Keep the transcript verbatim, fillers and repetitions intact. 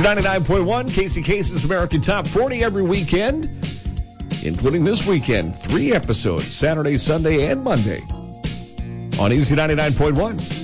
Easy ninety-nine point one, Casey Kasem's American Top forty every weekend, including this weekend. Three episodes, Saturday, Sunday, and Monday on Easy ninety-nine point one.